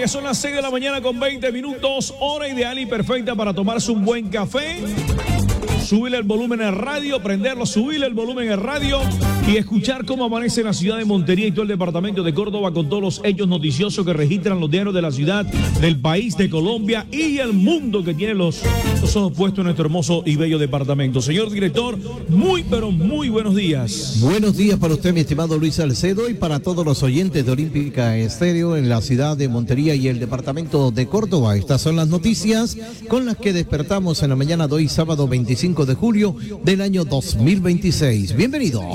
que son las 6 de la mañana con 20 minutos, hora ideal y perfecta para tomarse un buen café. Subirle el volumen al radio, prenderlo, subirle el volumen al radio y escuchar cómo amanece la ciudad de Montería y todo el departamento de Córdoba con todos los hechos noticiosos que registran los diarios de la ciudad, del país, de Colombia y el mundo, que tiene los ojos puestos en nuestro hermoso y bello departamento. Señor director, pero muy buenos días. Buenos días para usted, mi estimado Luis Salcedo, y para todos los oyentes de Olímpica Estéreo en la ciudad de Montería y el departamento de Córdoba. Estas son las noticias con las que despertamos en la mañana de hoy, sábado 25 de julio del año 2026. Bienvenidos.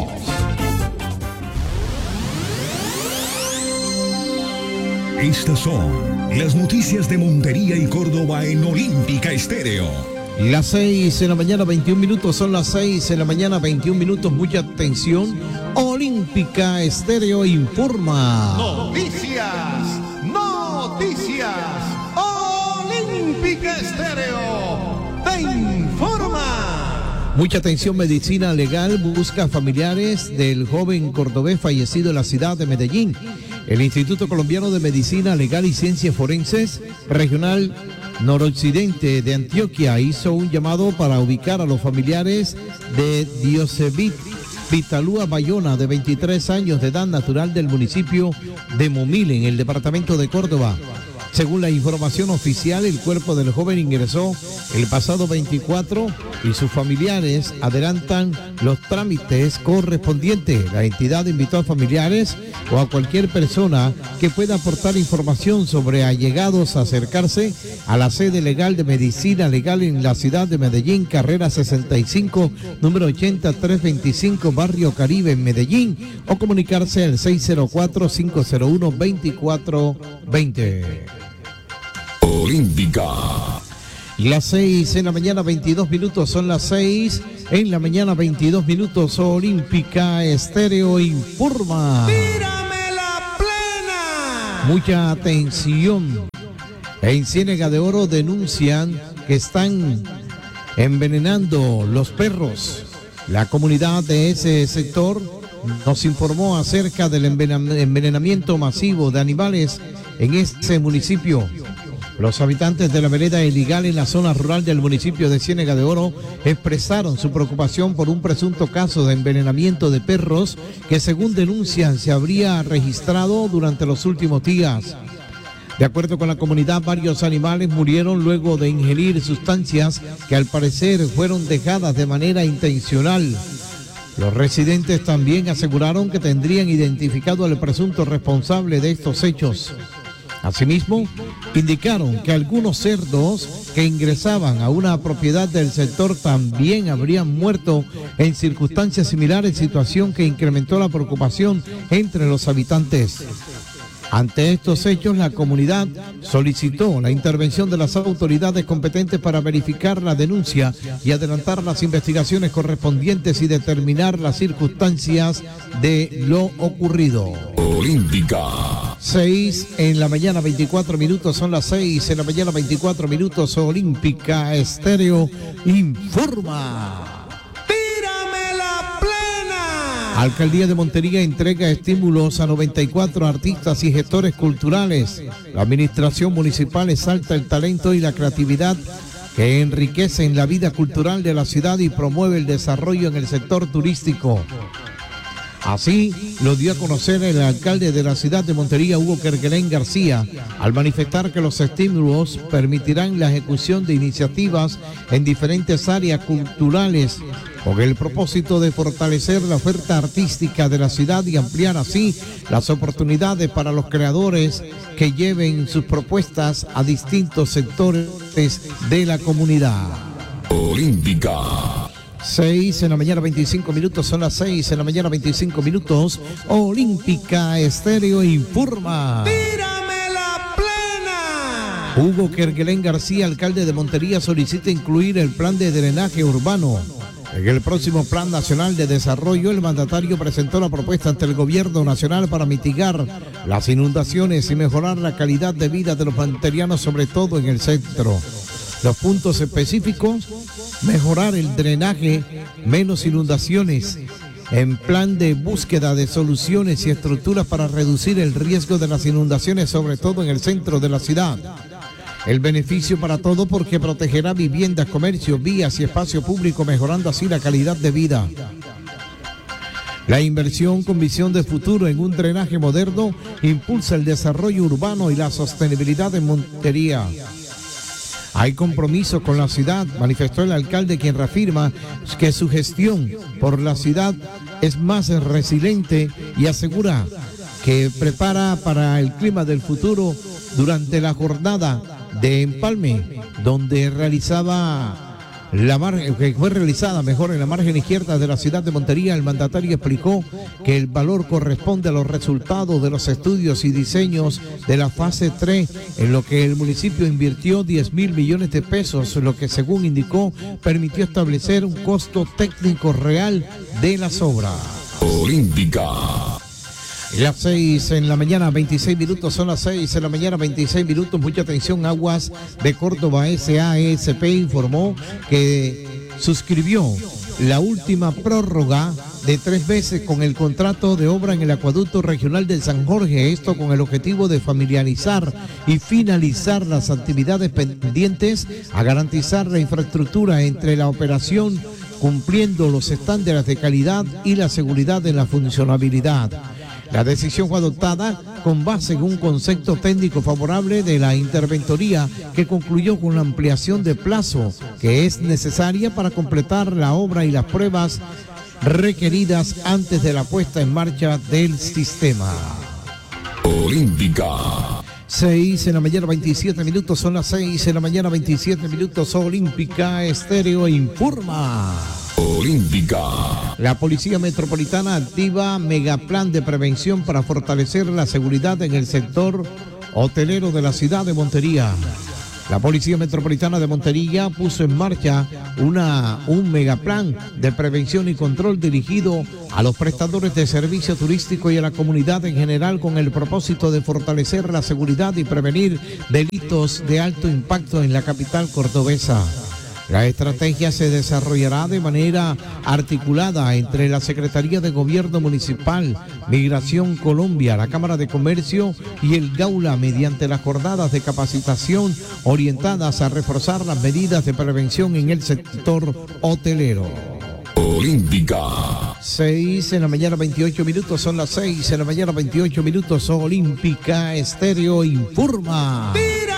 Estas son las noticias de Montería y Córdoba en Olímpica Estéreo. Las 6 de la mañana, 21 minutos, son las 6 de la mañana, 21 minutos, mucha atención. Olímpica Estéreo informa. Noticias. Olímpica Estéreo te informa. Mucha atención, Medicina Legal busca familiares del joven cordobés fallecido en la ciudad de Medellín. El Instituto Colombiano de Medicina Legal y Ciencias Forenses Regional Noroccidente de Antioquia hizo un llamado para ubicar a los familiares de Diosebit Pitalúa Bayona, de 23 años de edad, natural del municipio de Momil, en el departamento de Córdoba. Según la información oficial, el cuerpo del joven ingresó el pasado 24 y sus familiares adelantan los trámites correspondientes. La entidad invitó a familiares o a cualquier persona que pueda aportar información sobre allegados a acercarse a la sede legal de Medicina Legal en la ciudad de Medellín, carrera 65, número 8325, barrio Caribe, en Medellín, o comunicarse al 604-501-2420. Olímpica. Las 6 en la mañana, 22 minutos, son las 6 en la mañana, 22 minutos. Olímpica Estéreo informa. ¡Tírame la plena! Mucha atención. En Ciénega de Oro denuncian que están envenenando los perros. La comunidad de ese sector nos informó acerca del envenenamiento masivo de animales en ese municipio. Los habitantes de la vereda Ilegal en la zona rural del municipio de Ciénega de Oro expresaron su preocupación por un presunto caso de envenenamiento de perros que, según denuncian, se habría registrado durante los últimos días. De acuerdo con la comunidad, varios animales murieron luego de ingerir sustancias que al parecer fueron dejadas de manera intencional. Los residentes también aseguraron que tendrían identificado al presunto responsable de estos hechos. Asimismo, indicaron que algunos cerdos que ingresaban a una propiedad del sector también habrían muerto en circunstancias similares, situación que incrementó la preocupación entre los habitantes. Ante estos hechos, la comunidad solicitó la intervención de las autoridades competentes para verificar la denuncia y adelantar las investigaciones correspondientes y determinar las circunstancias de lo ocurrido. Olímpica. 6 en la mañana, 24 minutos, son las 6 en la mañana, 24 minutos. Olímpica Estéreo informa. ¡Tírame la plena! Alcaldía de Montería entrega estímulos a 94 artistas y gestores culturales. La administración municipal exalta el talento y la creatividad que enriquecen la vida cultural de la ciudad y promueve el desarrollo en el sector turístico. Así lo dio a conocer el alcalde de la ciudad de Montería, Hugo Kerguelen García, al manifestar que los estímulos permitirán la ejecución de iniciativas en diferentes áreas culturales con el propósito de fortalecer la oferta artística de la ciudad y ampliar así las oportunidades para los creadores que lleven sus propuestas a distintos sectores de la comunidad. Olímpica. 6 en la mañana, 25 minutos, son las 6 en la mañana, 25 minutos. Olímpica Estéreo informa. ¡Tírame la plena! Hugo Kerguelen García, alcalde de Montería, solicita incluir el plan de drenaje urbano. En el próximo Plan Nacional de Desarrollo, el mandatario presentó la propuesta ante el Gobierno Nacional para mitigar las inundaciones y mejorar la calidad de vida de los monterianos, sobre todo en el centro. Los puntos específicos: mejorar el drenaje, menos inundaciones, en plan de búsqueda de soluciones y estructuras para reducir el riesgo de las inundaciones, sobre todo en el centro de la ciudad. El beneficio para todos porque protegerá viviendas, comercios, vías y espacio público, mejorando así la calidad de vida. La inversión con visión de futuro en un drenaje moderno impulsa el desarrollo urbano y la sostenibilidad en Montería. Hay compromiso con la ciudad, manifestó el alcalde, quien reafirma que su gestión por la ciudad es más resiliente y asegura que prepara para el clima del futuro. Durante la jornada de empalme, donde fue realizada en la margen izquierda de la ciudad de Montería, el mandatario explicó que el valor corresponde a los resultados de los estudios y diseños de la fase 3, en lo que el municipio invirtió 10.000 millones de pesos, lo que, según indicó, permitió establecer un costo técnico real de las obras. Olímpica. Las 6 en la mañana, 26 minutos, son las 6 en la mañana, 26 minutos. Mucha atención, Aguas de Córdoba SAESP informó que suscribió la última prórroga de 3 veces con el contrato de obra en el acueducto regional del San Jorge, esto con el objetivo de familiarizar y finalizar las actividades pendientes, a garantizar la infraestructura entre la operación, cumpliendo los estándares de calidad y la seguridad en la funcionabilidad. La decisión fue adoptada con base en un concepto técnico favorable de la interventoría, que concluyó con la ampliación de plazo que es necesaria para completar la obra y las pruebas requeridas antes de la puesta en marcha del sistema. Olímpica. 6 en la mañana, 27 minutos, son las 6 en la mañana, 27 minutos. Olímpica Estéreo informa. Olímpica. La Policía Metropolitana activa megaplan de prevención para fortalecer la seguridad en el sector hotelero de la ciudad de Montería. La Policía Metropolitana de Montería puso en marcha un megaplan de prevención y control dirigido a los prestadores de servicio turístico y a la comunidad en general, con el propósito de fortalecer la seguridad y prevenir delitos de alto impacto en la capital cordobesa. La estrategia se desarrollará de manera articulada entre la Secretaría de Gobierno Municipal, Migración Colombia, la Cámara de Comercio y el Gaula, mediante las jornadas de capacitación orientadas a reforzar las medidas de prevención en el sector hotelero. Olímpica. 6 en la mañana, 28 minutos, son las 6 en la mañana, 28 minutos. Olímpica Estéreo informa.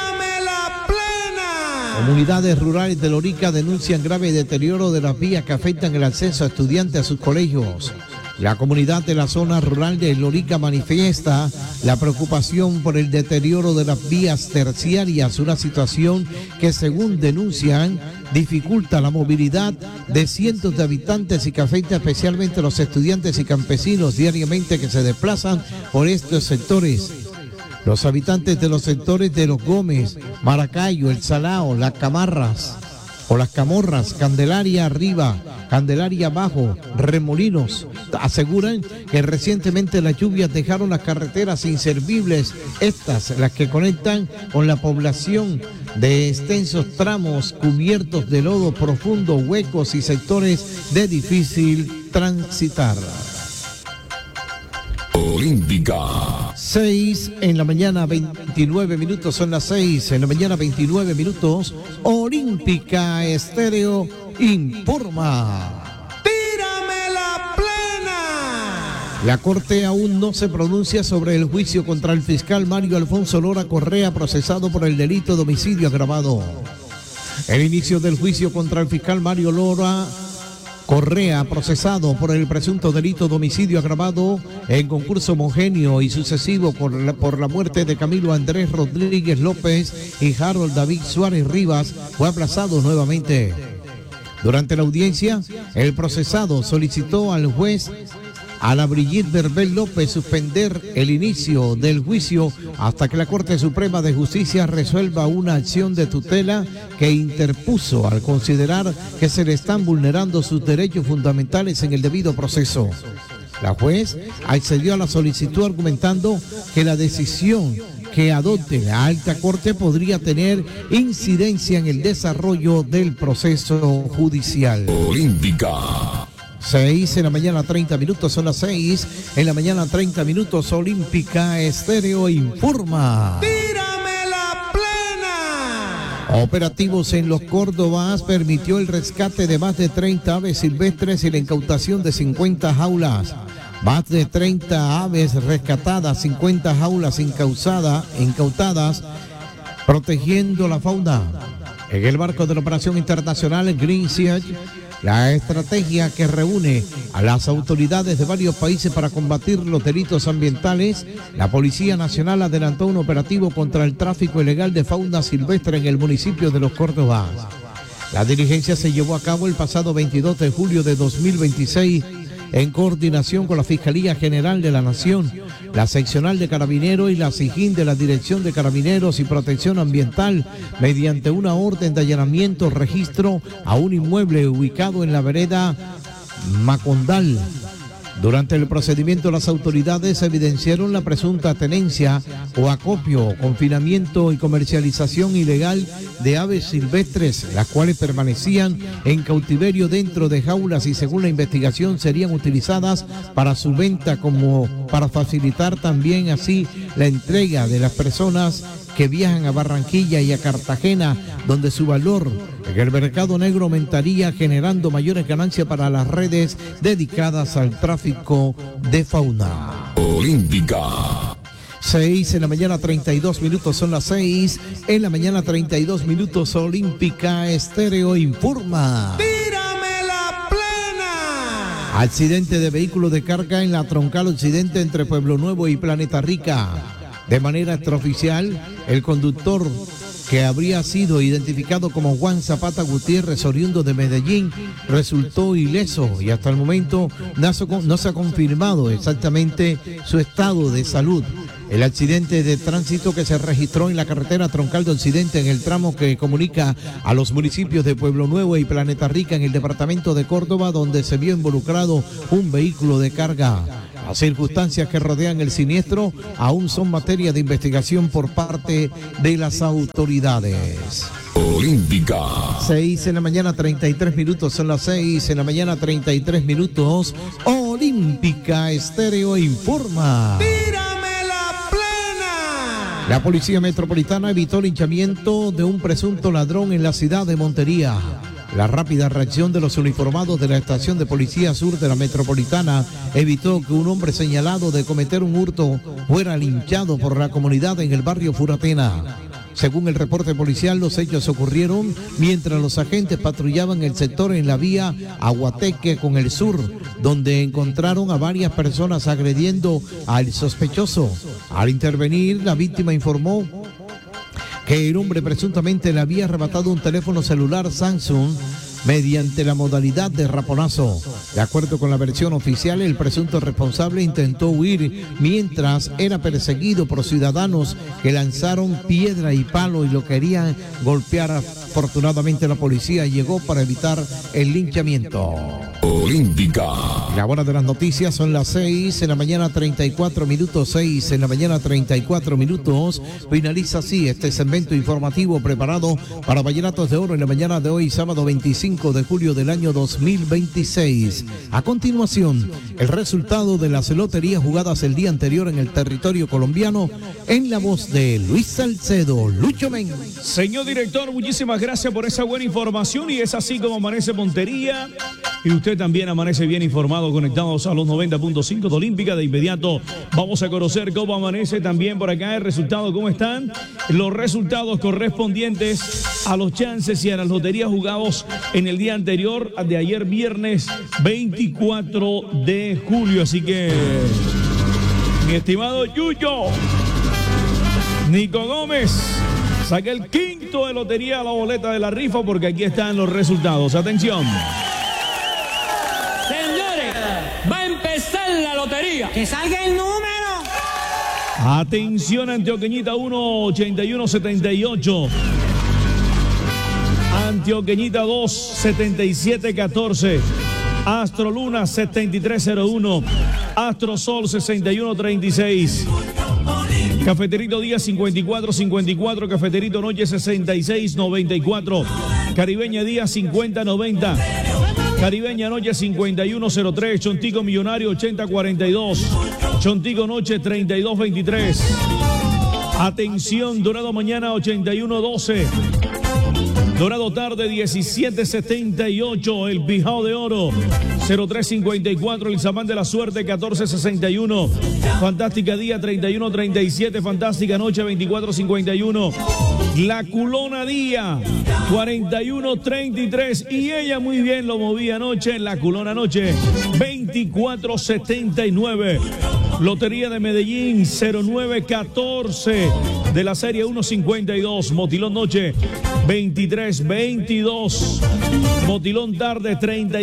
Comunidades rurales de Lorica denuncian grave deterioro de las vías que afectan el acceso a estudiantes a sus colegios. La comunidad de la zona rural de Lorica manifiesta la preocupación por el deterioro de las vías terciarias, una situación que, según denuncian, dificulta la movilidad de cientos de habitantes y que afecta especialmente a los estudiantes y campesinos diariamente que se desplazan por estos sectores. Los habitantes de los sectores de Los Gómez, Maracayo, El Salao, Las Camarras o Las Camorras, Candelaria Arriba, Candelaria Abajo, Remolinos, aseguran que recientemente las lluvias dejaron las carreteras inservibles, estas las que conectan con la población, de extensos tramos cubiertos de lodo profundo, huecos y sectores de difícil transitar. Olímpica. 6 en la mañana, 29 minutos, son las 6 en la mañana, 29 minutos. Olímpica Estéreo informa. ¡Tírame la plena! La Corte aún no se pronuncia sobre el juicio contra el fiscal Mario Alfonso Lora Correa, procesado por el delito de homicidio agravado. El inicio del juicio contra el fiscal Mario Lora Correa, procesado por el presunto delito de homicidio agravado en concurso homogéneo y sucesivo por la muerte de Camilo Andrés Rodríguez López y Harold David Suárez Rivas, fue aplazado nuevamente. Durante la audiencia, el procesado solicitó al juez Ana Brigitte Verbel López suspender el inicio del juicio hasta que la Corte Suprema de Justicia resuelva una acción de tutela que interpuso al considerar que se le están vulnerando sus derechos fundamentales en el debido proceso. La juez accedió a la solicitud argumentando que la decisión que adopte la Alta Corte podría tener incidencia en el desarrollo del proceso judicial. Olímpica. 6 en la mañana 30 minutos, son las 6 en la mañana 30 minutos. Olímpica Estéreo informa. ¡Tírame la plena! Operativos en Los Córdobas permitió el rescate de más de 30 aves silvestres y la incautación de 50 jaulas. Más de 30 aves rescatadas, 50 jaulas incautadas, protegiendo la fauna. En el marco de la operación internacional Green Siege, la estrategia que reúne a las autoridades de varios países para combatir los delitos ambientales, la Policía Nacional adelantó un operativo contra el tráfico ilegal de fauna silvestre en el municipio de Los Córdobas. La diligencia se llevó a cabo el pasado 22 de julio de 2026 en coordinación con la Fiscalía General de la Nación, la Seccional de Carabineros y la SIGIN de la Dirección de Carabineros y Protección Ambiental, mediante una orden de allanamiento, registro a un inmueble ubicado en la vereda Macondal. Durante el procedimiento, las autoridades evidenciaron la presunta tenencia o acopio, confinamiento y comercialización ilegal de aves silvestres, las cuales permanecían en cautiverio dentro de jaulas y, según la investigación, serían utilizadas para su venta como para facilitar también así la entrega de las personas que viajan a Barranquilla y a Cartagena, donde su valor en el mercado negro aumentaría, generando mayores ganancias para las redes dedicadas al tráfico de fauna. Olímpica. 6 en la mañana 32 minutos, son las 6 en la mañana 32 minutos. Olímpica Estéreo informa. ¡Tírame la plena! Accidente de vehículo de carga en la troncal occidente entre Pueblo Nuevo y Planeta Rica. De manera extraoficial, el conductor, que habría sido identificado como Juan Zapata Gutiérrez, oriundo de Medellín, resultó ileso y hasta el momento no se ha confirmado exactamente su estado de salud. El accidente de tránsito que se registró en la carretera troncal de Occidente en el tramo que comunica a los municipios de Pueblo Nuevo y Planeta Rica en el departamento de Córdoba, donde se vio involucrado un vehículo de carga. Las circunstancias que rodean el siniestro aún son materia de investigación por parte de las autoridades. Olímpica. 6 en la mañana 33 minutos, son las 6 en la mañana 33 minutos. Olímpica Estéreo informa. ¡Tírame la plena! La Policía Metropolitana evitó el linchamiento de un presunto ladrón en la ciudad de Montería. La rápida reacción de los uniformados de la Estación de Policía Sur de la Metropolitana evitó que un hombre señalado de cometer un hurto fuera linchado por la comunidad en el barrio Furatena. Según el reporte policial, los hechos ocurrieron mientras los agentes patrullaban el sector en la vía Aguateque con el sur, donde encontraron a varias personas agrediendo al sospechoso. Al intervenir, la víctima informó que el hombre presuntamente le había arrebatado un teléfono celular Samsung mediante la modalidad de raponazo. De acuerdo con la versión oficial, el presunto responsable intentó huir mientras era perseguido por ciudadanos que lanzaron piedra y palo y lo querían golpear. Afortunadamente la policía llegó para evitar el linchamiento. Olímpica. La hora de las noticias son las 6 en la mañana 34 minutos, 6 en la mañana 34 minutos. Finaliza así este segmento informativo preparado para Vallenatos de Oro en la mañana de hoy, sábado 25 de julio del año 2026. A continuación, el resultado de las loterías jugadas el día anterior en el territorio colombiano en la voz de Luis Salcedo, Lucho Men. Señor director, muchísimas gracias por esa buena información y es así como amanece Montería. Y usted también amanece bien informado, conectados a los 90.5 de Olímpica. De inmediato vamos a conocer cómo amanece también por acá el resultado, cómo están los resultados correspondientes a los chances y a las loterías jugados en el día anterior, de ayer viernes 24 de julio. Así que, mi estimado Yuyo, Nico Gómez, saca el quinto de lotería a la boleta de la rifa porque aquí están los resultados. Atención. Va a empezar la lotería. ¡Que salga el número! Atención, Antioqueñita 1, 8178. Antioqueñita 2, 7714. Astro Luna 7301. Astro Sol 6136. Cafeterito Día 5454. Cafeterito Noche 6694. Caribeña Día 5090. Caribeña Noche 5103, Chontico Millonario 8042, Chontico Noche 3223. Atención, Dorado Mañana 8112. Dorado Tarde 1778, El Bijao de Oro 0354, El Samán de la Suerte 1461, Fantástica Día 3137, Fantástica Noche 2451, La Culona Día 4133 y ella muy bien lo movía anoche en La Culona Noche 2479. Lotería de Medellín 0914 de la serie 152, Motilón Noche 2322, Motilón Tarde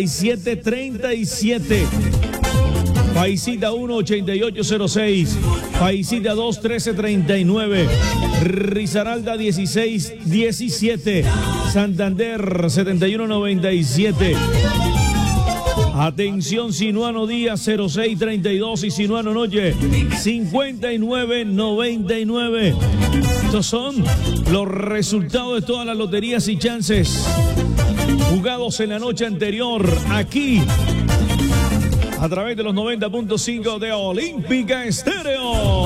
3737, Paisita 1 8806, Paisita 2 1339, Risaralda 1617, Santander 7197. Atención, Sinuano Día 0632 y Sinuano Noche 5999. Estos son los resultados de todas las loterías y chances jugados en la noche anterior aquí a través de los 90.5 de Olímpica Estéreo.